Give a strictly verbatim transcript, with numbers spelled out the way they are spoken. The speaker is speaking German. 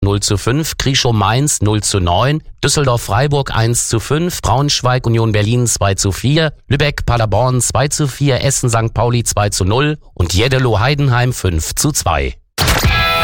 null zu fünf, Krieschow-Mainz null zu neun, Düsseldorf-Freiburg eins zu fünf, Braunschweig-Union Berlin zwei zu vier, Lübeck-Paderborn zwei zu vier, Essen-Sankt Pauli zwei zu null und Jeddelo-Heidenheim fünf zu zwei.